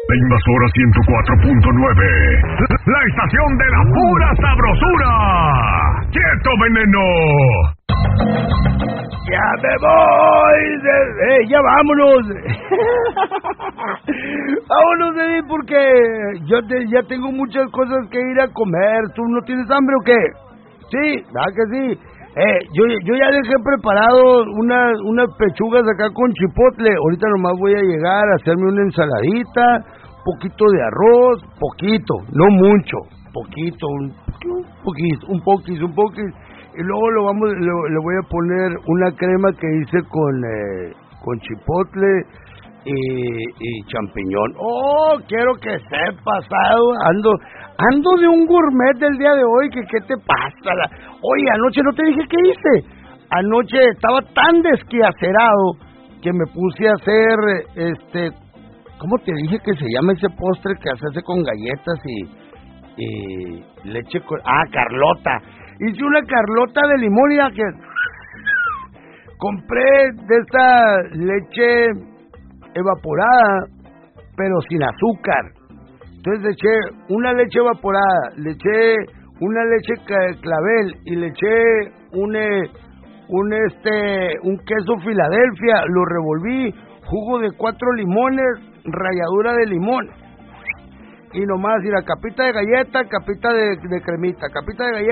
La Invasora 104.9. La estación de la pura sabrosura. ¡Quieto, veneno! ¡Ya me voy! ¡Ya vámonos! Vámonos de ahí porque ya tengo muchas cosas que ir a comer. ¿Tú no tienes hambre o qué? Sí, ¿verdad que sí? Yo ya dejé preparado unas pechugas acá con chipotle. Ahorita nomás voy a llegar a hacerme una ensaladita, poquito de arroz, poquito, no mucho, poquito, un poquis. Y luego le voy a poner una crema que hice con chipotle y champiñón. Oh, quiero que sepas, ando de un gourmet del día de hoy, que qué te pasa. Oye, anoche no te dije qué hice. Anoche estaba tan desquiacerado que me puse a hacer, ¿cómo te dije que se llama ese postre que se hace con galletas y leche con... Carlota. Hice una carlota de limón y que compré de esta leche evaporada, pero sin azúcar. Entonces le eché una leche evaporada, le eché una leche clavel y le eché un queso Filadelfia, lo revolví, jugo de 4 limones, ralladura de limón. Y nomás, y la capita de galleta, capita de cremita, capita de galleta.